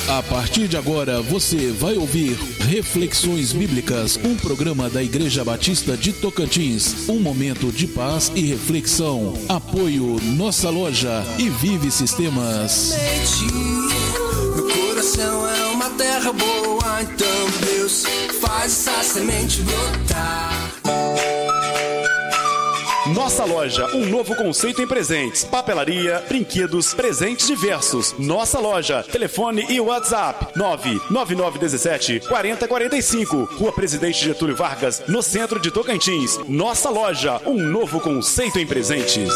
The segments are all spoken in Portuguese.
A partir de agora você vai ouvir Reflexões Bíblicas, um programa da Igreja Batista de Tocantins, um momento de paz e reflexão. Apoio Nossa Loja e Vive Sistemas. Meu coração é uma terra boa, então Deus faz essa semente brotar. Nossa Loja, um novo conceito em presentes. Papelaria, brinquedos, presentes diversos. Nossa Loja, telefone e WhatsApp 99917-4045. Rua Presidente Getúlio Vargas, no centro de Tocantins. Nossa Loja, um novo conceito em presentes.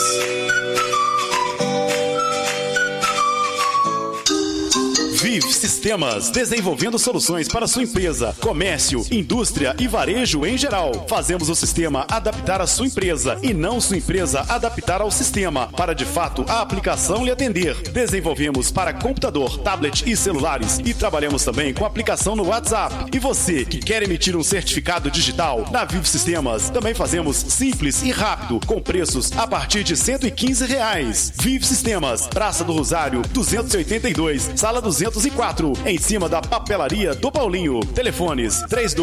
Vive Sistemas, desenvolvendo soluções para sua empresa, comércio, indústria e varejo em geral. Fazemos o sistema adaptar a sua empresa e não sua empresa adaptar ao sistema, para de fato a aplicação lhe atender. Desenvolvemos para computador, tablet e celulares e trabalhamos também com aplicação no WhatsApp. E você que quer emitir um certificado digital, na Vive Sistemas também fazemos simples e rápido, com preços a partir de R$115. Vive Sistemas, Praça do Rosário, 282, Sala 204, em cima da Papelaria do Paulinho. Telefones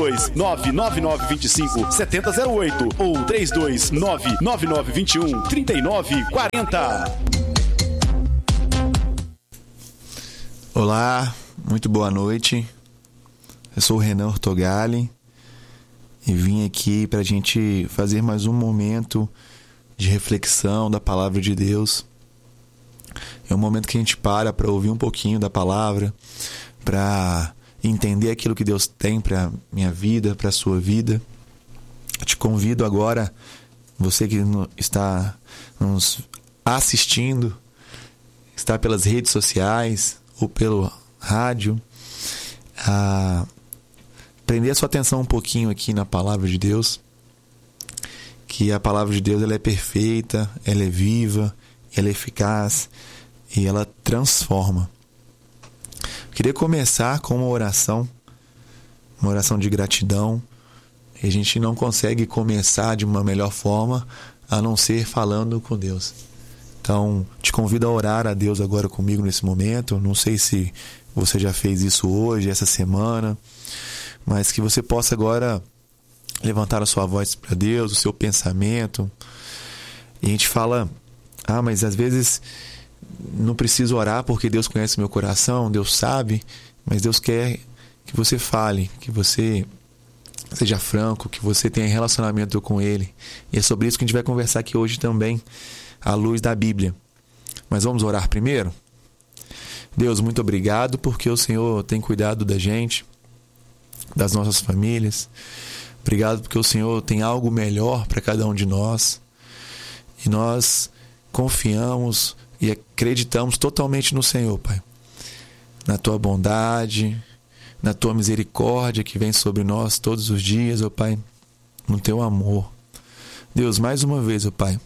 32999257008 ou 32999213940. Olá, muito boa noite. Eu sou o Renan Ortogali e vim aqui para a gente fazer mais um momento de reflexão da Palavra de Deus. É um momento que a gente para ouvir um pouquinho da palavra, para entender aquilo que Deus tem para minha vida, para a sua vida. Eu te convido agora, você que está nos assistindo, está pelas redes sociais ou pelo rádio, a prender a sua atenção um pouquinho aqui na palavra de Deus, que a palavra de Deus ela é perfeita, ela é viva, ela é eficaz e ela transforma. Eu queria começar com uma oração de gratidão. E a gente não consegue começar de uma melhor forma a não ser falando com Deus. Então, te convido a orar a Deus agora comigo nesse momento. Não sei se você já fez isso hoje, essa semana, mas que você possa agora levantar a sua voz para Deus, o seu pensamento. E a gente fala, mas às vezes não preciso orar porque Deus conhece meu coração, Deus sabe, mas Deus quer que você fale, que você seja franco, que você tenha relacionamento com Ele. E é sobre isso que a gente vai conversar aqui hoje também, à luz da Bíblia. Mas vamos orar primeiro? Deus, muito obrigado porque o Senhor tem cuidado da gente, das nossas famílias. Obrigado porque o Senhor tem algo melhor para cada um de nós. E nós confiamos e acreditamos totalmente no Senhor, Pai. Na Tua bondade, na Tua misericórdia que vem sobre nós todos os dias, ó Pai. No Teu amor. Deus, mais uma vez, ó Pai,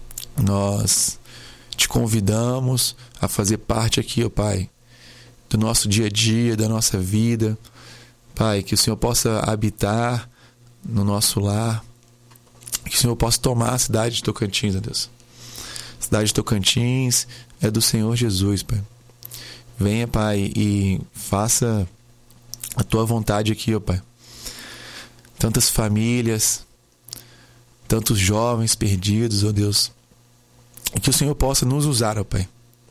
nós te convidamos a fazer parte aqui, ó Pai, do nosso dia a dia, da nossa vida. Pai, que o Senhor possa habitar no nosso lar. Que o Senhor possa tomar a cidade de Tocantins, ó Deus. A cidade de Tocantins é do Senhor Jesus, Pai. Venha, Pai, e faça a Tua vontade aqui, ó Pai. Tantas famílias, tantos jovens perdidos, ó Deus. E que o Senhor possa nos usar, ó Pai.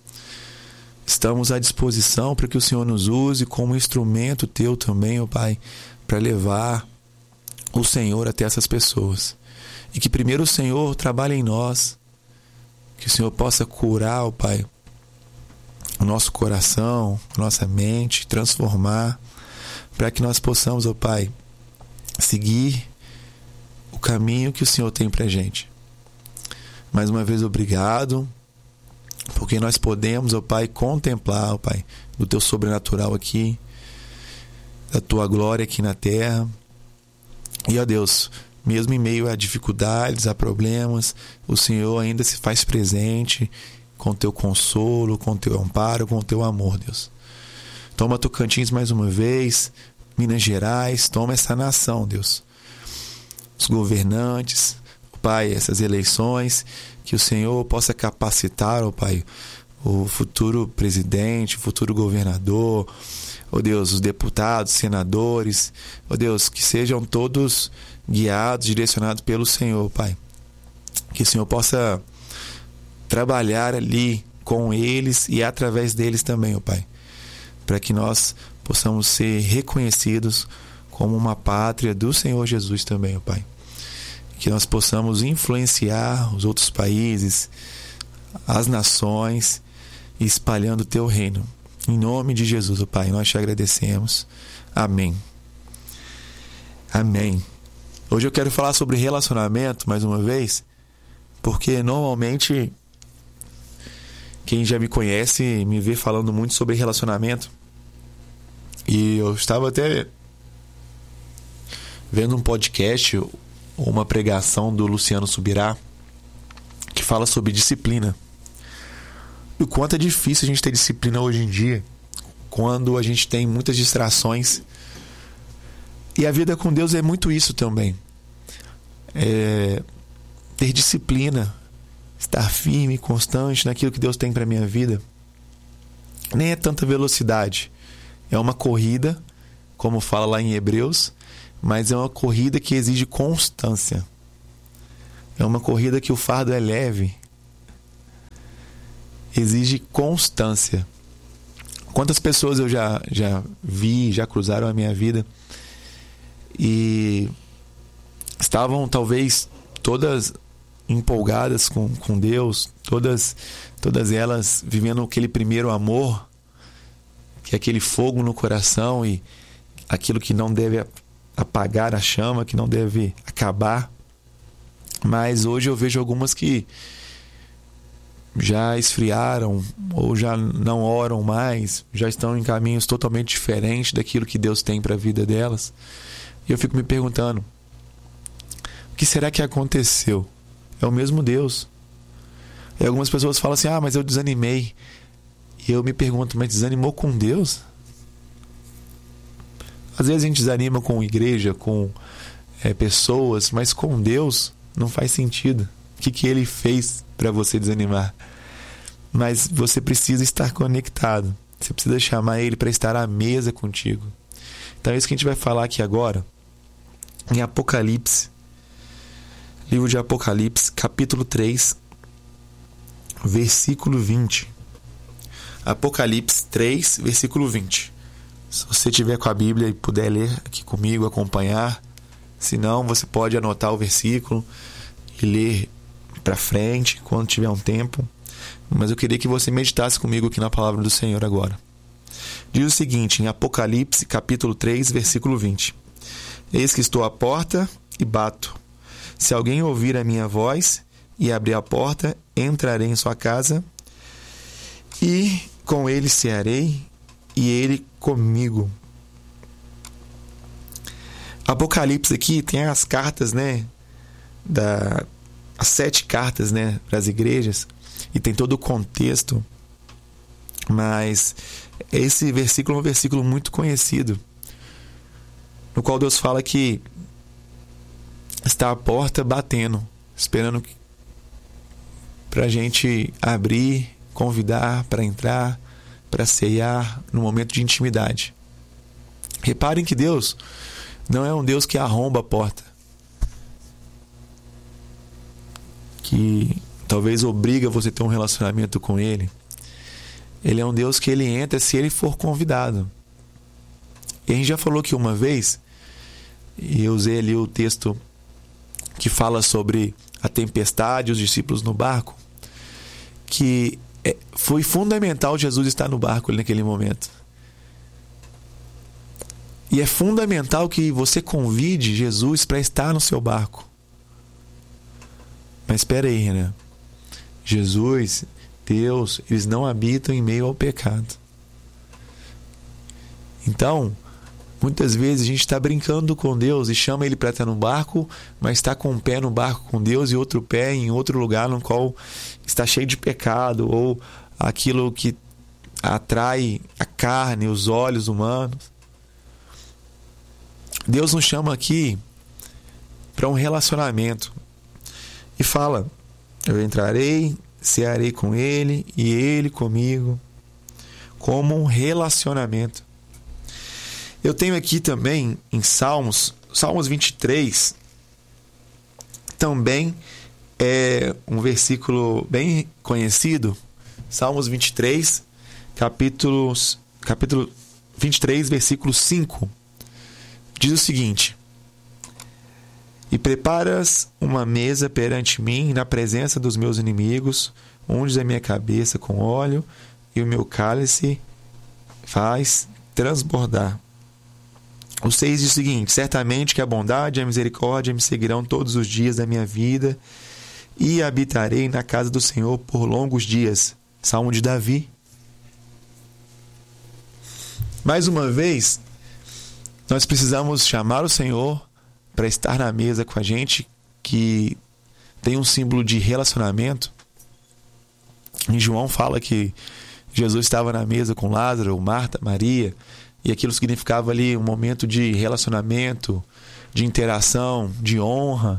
Estamos à disposição para que o Senhor nos use como instrumento Teu também, ó Pai, para levar o Senhor até essas pessoas. E que primeiro o Senhor trabalhe em nós. Que o Senhor possa curar, ó Pai, o nosso coração, a nossa mente, transformar, para que nós possamos, ó Pai, seguir o caminho que o Senhor tem para a gente. Mais uma vez, obrigado, porque nós podemos, ó Pai, contemplar, ó Pai, do Teu sobrenatural aqui, da Tua glória aqui na terra. E, ó Deus, mesmo em meio a dificuldades, a problemas, o Senhor ainda se faz presente com Teu consolo, com Teu amparo, com Teu amor, Deus. Toma Tocantins mais uma vez, Minas Gerais, toma essa nação, Deus. Os governantes, Pai, essas eleições, que o Senhor possa capacitar, ó Pai, o futuro presidente, o futuro governador, ó Deus, os deputados, senadores, ó Deus, que sejam todos guiados, direcionados pelo Senhor, Pai. Que o Senhor possa trabalhar ali com eles e através deles também, ó Pai, para que nós possamos ser reconhecidos como uma pátria do Senhor Jesus também, ó Pai. Que nós possamos influenciar os outros países, as nações, espalhando o Teu reino. Em nome de Jesus, ó Pai, nós te agradecemos. Amém. Amém. Hoje eu quero falar sobre relacionamento, mais uma vez, porque normalmente quem já me conhece me vê falando muito sobre relacionamento. E eu estava até vendo um podcast ou uma pregação do Luciano Subirá que fala sobre disciplina. E o quanto é difícil a gente ter disciplina hoje em dia, quando a gente tem muitas distrações. E a vida com Deus é muito isso também. Ter disciplina, estar firme, constante naquilo que Deus tem para a minha vida. Nem é tanta velocidade. É uma corrida, como fala lá em Hebreus, mas é uma corrida que exige constância. É uma corrida que o fardo é leve. Exige constância. Quantas pessoas eu já vi, já cruzaram a minha vida e estavam talvez todas empolgadas com Deus, todas elas vivendo aquele primeiro amor, que é aquele fogo no coração e aquilo que não deve apagar a chama, que não deve acabar. Mas hoje eu vejo algumas que já esfriaram ou já não oram mais, já estão em caminhos totalmente diferentes daquilo que Deus tem para a vida delas. E eu fico me perguntando, o que será que aconteceu? É o mesmo Deus. E algumas pessoas falam assim, mas eu desanimei. E eu me pergunto, mas desanimou com Deus? Às vezes a gente desanima com igreja, com pessoas, mas com Deus não faz sentido. O que Ele fez para você desanimar? Mas você precisa estar conectado. Você precisa chamar Ele para estar à mesa contigo. Então é isso que a gente vai falar aqui agora. Em Apocalipse. Livro de Apocalipse, capítulo 3, versículo 20. Apocalipse 3, versículo 20. Se você tiver com a Bíblia e puder ler aqui comigo, acompanhar. Se não, você pode anotar o versículo e ler para frente quando tiver um tempo. Mas eu queria que você meditasse comigo aqui na palavra do Senhor agora. Diz o seguinte, em Apocalipse, capítulo 3, versículo 20. Eis que estou à porta e bato. Se alguém ouvir a minha voz e abrir a porta, entrarei em sua casa e com ele cearei e ele comigo. Apocalipse aqui tem as cartas, as 7 cartas, para as igrejas, e tem todo o contexto, mas esse versículo é um versículo muito conhecido, no qual Deus fala que está à porta batendo, esperando para a gente abrir, convidar para entrar, para ceiar no momento de intimidade. Reparem que Deus não é um Deus que arromba a porta, que talvez obriga você a ter um relacionamento com Ele. Ele é um Deus que Ele entra se Ele for convidado. E a gente já falou que uma vez, e eu usei ali o texto que fala sobre a tempestade, os discípulos no barco, que foi fundamental Jesus estar no barco ali naquele momento. E é fundamental que você convide Jesus para estar no seu barco. Mas espera aí, Renan. Jesus, Deus, eles não habitam em meio ao pecado. Então, muitas vezes a gente está brincando com Deus e chama Ele para estar no barco, mas está com um pé no barco com Deus e outro pé em outro lugar no qual está cheio de pecado, ou aquilo que atrai a carne, os olhos humanos. Deus nos chama aqui para um relacionamento e fala: eu entrarei, cearei com Ele e Ele comigo, como um relacionamento. Eu tenho aqui também em Salmos 23, também é um versículo bem conhecido, Salmos 23, capítulo 23, versículo 5, diz o seguinte: E preparas uma mesa perante mim na presença dos meus inimigos, unges a minha cabeça com óleo e o meu cálice faz transbordar. O 6 diz o seguinte: Certamente que a bondade e a misericórdia me seguirão todos os dias da minha vida e habitarei na casa do Senhor por longos dias. Salmo de Davi. Mais uma vez, nós precisamos chamar o Senhor para estar na mesa com a gente, que tem um símbolo de relacionamento. Em João fala que Jesus estava na mesa com Lázaro, Marta, Maria, e aquilo significava ali um momento de relacionamento, de interação, de honra.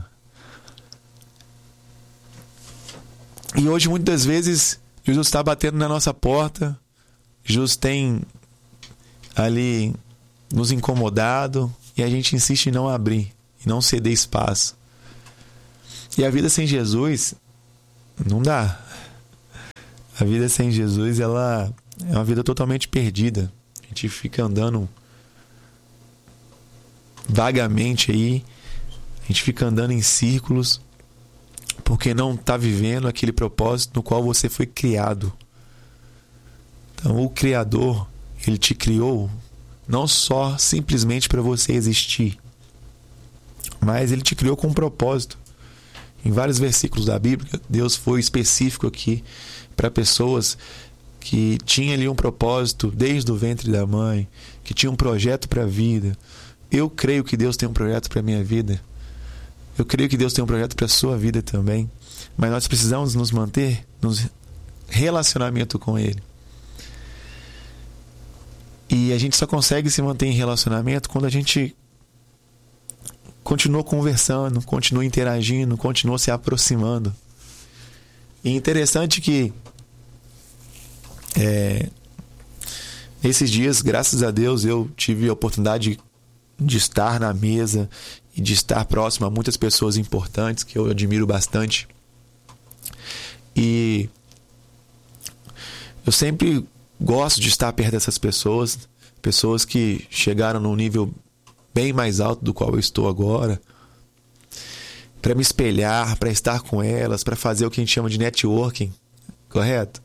E hoje, muitas vezes, Jesus está batendo na nossa porta, Jesus tem ali nos incomodado e a gente insiste em não abrir, em não ceder espaço. E a vida sem Jesus não dá. A vida sem Jesus, ela é uma vida totalmente perdida. A gente fica andando vagamente aí, a gente fica andando em círculos, porque não está vivendo aquele propósito no qual você foi criado. Então, o Criador, Ele te criou não só simplesmente para você existir, mas Ele te criou com um propósito. Em vários versículos da Bíblia, Deus foi específico aqui para pessoas que tinham ali um propósito desde o ventre da mãe, que tinham um projeto para a vida. Eu creio que Deus tem um projeto para a minha vida. Eu creio que Deus tem um projeto para a sua vida também. Mas nós precisamos nos manter no relacionamento com Ele. E a gente só consegue se manter em relacionamento quando a gente continua conversando, continua interagindo, continua se aproximando. E interessante que esses dias, graças a Deus, eu tive a oportunidade de estar na mesa e de estar próximo a muitas pessoas importantes que eu admiro bastante. E eu sempre gosto de estar perto dessas pessoas, pessoas que chegaram num nível bem mais alto do qual eu estou agora, para me espelhar, para estar com elas, para fazer o que a gente chama de networking, correto?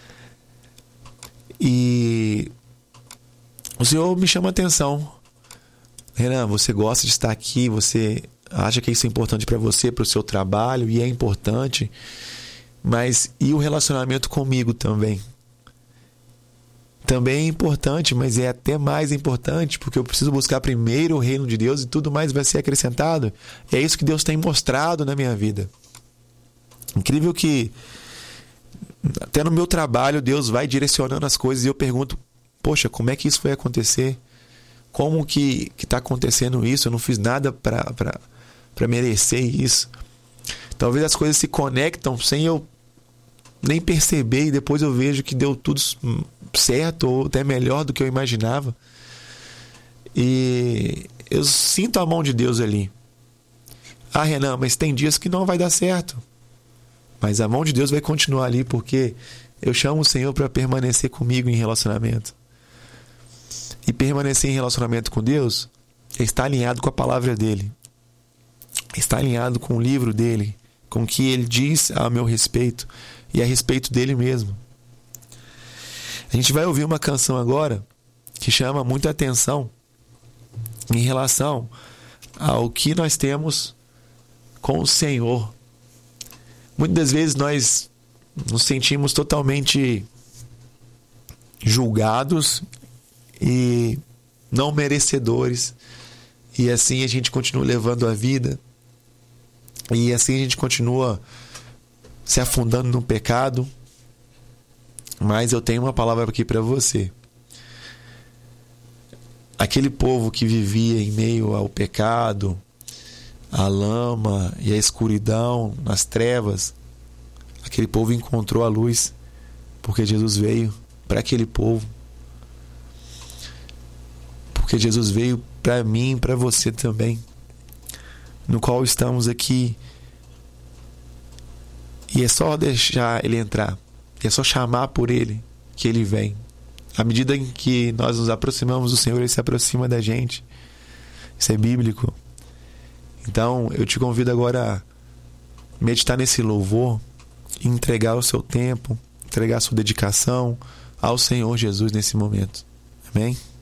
E o Senhor me chama a atenção. Renan, você gosta de estar aqui, você acha que isso é importante para você, para o seu trabalho, e é importante, mas e o relacionamento comigo também? Também é importante, mas é até mais importante, porque eu preciso buscar primeiro o reino de Deus e tudo mais vai ser acrescentado. E é isso que Deus tem mostrado na minha vida. Incrível que até no meu trabalho Deus vai direcionando as coisas e eu pergunto: poxa, como é que isso foi acontecer? Como que está acontecendo isso? Eu não fiz nada para merecer isso. Talvez as coisas se conectam sem eu nem perceber e depois eu vejo que deu tudo certo ou até melhor do que eu imaginava. E eu sinto a mão de Deus ali. Ah, Renan, mas tem dias que não vai dar certo. Mas a mão de Deus vai continuar ali, porque eu chamo o Senhor para permanecer comigo em relacionamento. E permanecer em relacionamento com Deus é estar alinhado com a palavra dEle. Está alinhado com o livro dEle, com o que Ele diz a meu respeito e a respeito dEle mesmo. A gente vai ouvir uma canção agora que chama muita atenção em relação ao que nós temos com o Senhor. Muitas das vezes nós nos sentimos totalmente julgados e não merecedores, e assim a gente continua levando a vida, e assim a gente continua se afundando no pecado. Mas eu tenho uma palavra aqui para você. Aquele povo que vivia em meio ao pecado, à lama e à escuridão, nas trevas, Aquele povo encontrou a luz porque Jesus veio para aquele povo. Porque Jesus veio para mim e para você também, no qual estamos aqui. E é só deixar Ele entrar, é só chamar por Ele que Ele vem. À medida em que nós nos aproximamos do Senhor, Ele se aproxima da gente. Isso é bíblico. Então eu te convido agora a meditar nesse louvor e entregar o seu tempo, entregar a sua dedicação ao Senhor Jesus nesse momento. Amém?